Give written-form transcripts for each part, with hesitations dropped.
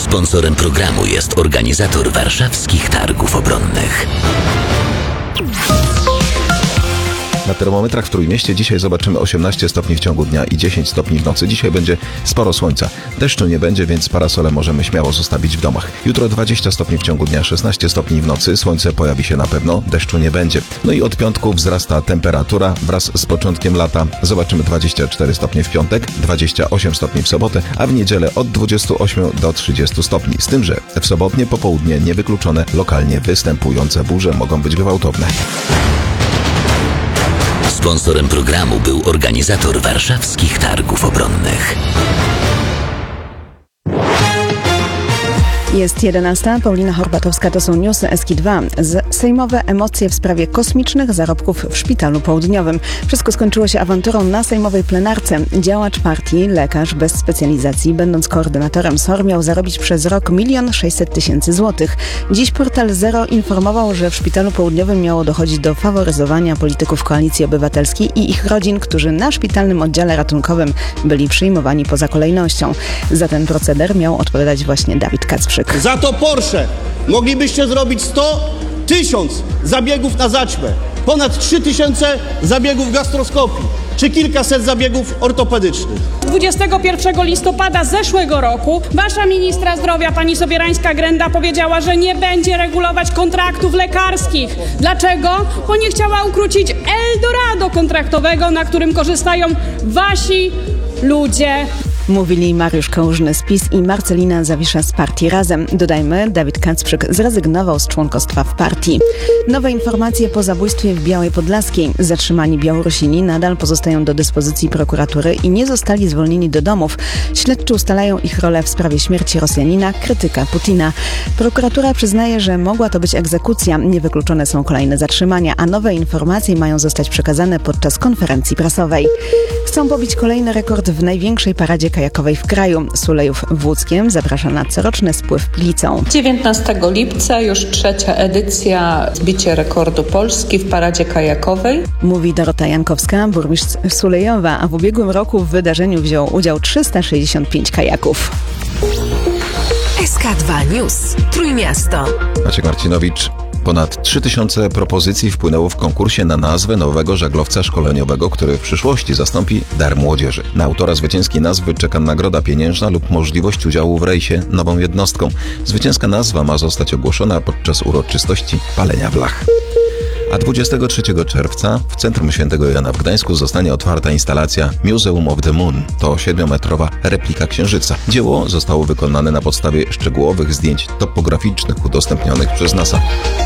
Sponsorem programu jest organizator warszawskich targów obronnych. Na termometrach w Trójmieście dzisiaj zobaczymy 18 stopni w ciągu dnia i 10 stopni w nocy. Dzisiaj będzie sporo słońca. Deszczu nie będzie, więc parasole możemy śmiało zostawić w domach. Jutro 20 stopni w ciągu dnia, 16 stopni w nocy. Słońce pojawi się na pewno, deszczu nie będzie. No i od piątku wzrasta temperatura wraz z początkiem lata. Zobaczymy 24 stopnie w piątek, 28 stopni w sobotę, a w niedzielę od 28 do 30 stopni. Z tym, że w sobotnie popołudnie niewykluczone lokalnie występujące burze mogą być gwałtowne. Sponsorem programu był organizator warszawskich targów obronnych. Jest 11. Paulina Horbatowska, to są newsy Eski2. Sejmowe emocje w sprawie kosmicznych zarobków w Szpitalu Południowym. Wszystko skończyło się awanturą na sejmowej plenarce. Działacz partii, lekarz bez specjalizacji, będąc koordynatorem SOR, miał zarobić przez rok 1 600 000 złotych. Dziś portal Zero informował, że w Szpitalu Południowym miało dochodzić do faworyzowania polityków Koalicji Obywatelskiej i ich rodzin, którzy na szpitalnym oddziale ratunkowym byli przyjmowani poza kolejnością. Za ten proceder miał odpowiadać właśnie Dawid Kacprzyk. Za to Porsche moglibyście zrobić 1000 zabiegów na zaćmę, ponad 3000 zabiegów gastroskopii, czy kilkaset zabiegów ortopedycznych. 21 listopada zeszłego roku wasza ministra zdrowia, pani Sobierańska-Grenda, powiedziała, że nie będzie regulować kontraktów lekarskich. Dlaczego? Bo nie chciała ukrócić Eldorado kontraktowego, na którym korzystają wasi ludzie. Mówili Mariusz Kałużny z PiS i Marcelina Zawisza z partii Razem. Dodajmy, Dawid Kacprzyk zrezygnował z członkostwa w partii. Nowe informacje po zabójstwie w Białej Podlaskiej. Zatrzymani Białorusini nadal pozostają do dyspozycji prokuratury i nie zostali zwolnieni do domów. Śledczy ustalają ich rolę w sprawie śmierci Rosjanina, krytyka Putina. Prokuratura przyznaje, że mogła to być egzekucja. Niewykluczone są kolejne zatrzymania, a nowe informacje mają zostać przekazane podczas konferencji prasowej. Chcą pobić kolejny rekord w największej paradzie kajakowej w kraju. Sulejów w Łódzkiem zaprasza na coroczny spływ Pilicą. 19 lipca już 3. edycja zbicie rekordu Polski w paradzie kajakowej. Mówi Dorota Jankowska, burmistrz Sulejowa, a w ubiegłym roku w wydarzeniu wziął udział 365 kajaków. SK2 News. Trójmiasto. Maciek Marcinowicz. Ponad 3000 propozycji wpłynęło w konkursie na nazwę nowego żaglowca szkoleniowego, który w przyszłości zastąpi Dar Młodzieży. Na autora zwycięskiej nazwy czeka nagroda pieniężna lub możliwość udziału w rejsie nową jednostką. Zwycięska nazwa ma zostać ogłoszona podczas uroczystości palenia blach. A 23 czerwca w Centrum Świętego Jana w Gdańsku zostanie otwarta instalacja Museum of the Moon. To 7-metrowa replika Księżyca. Dzieło zostało wykonane na podstawie szczegółowych zdjęć topograficznych udostępnionych przez NASA.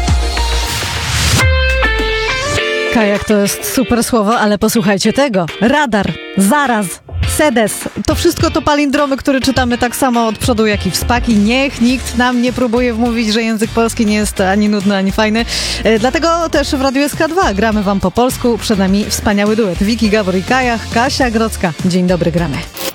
Kajak to jest super słowo, ale posłuchajcie tego. Radar, zaraz, sedes. To wszystko to palindromy, które czytamy tak samo od przodu jak i w spaki. Niech nikt nam nie próbuje wmówić, że język polski nie jest ani nudny, ani fajny. Dlatego też w Radiu SK2 gramy wam po polsku. Przed nami wspaniały duet. Wiki Gabor i Kajach, Kasia Grodzka. Dzień dobry, gramy.